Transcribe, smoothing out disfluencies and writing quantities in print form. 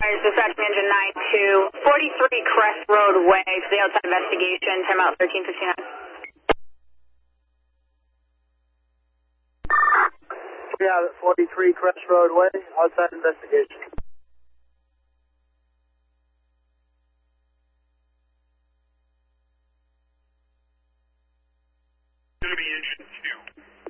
Dispatching engine 9-2, 43 Crest Road Way for the outside investigation, time out 1359. Yeah, 43 Crest Road Way, outside investigation. Going to be engine 2.